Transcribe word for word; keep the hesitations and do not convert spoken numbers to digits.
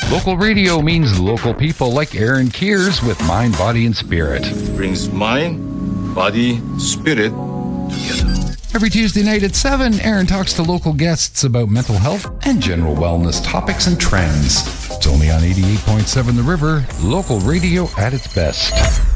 Local radio means local people like Aaron Keers with Mind, Body, and Spirit. Brings mind, body, spirit together. Every Tuesday night at seven, Aaron talks to local guests about mental health and general wellness topics and trends. It's only on eighty-eight point seven The River, local radio at its best.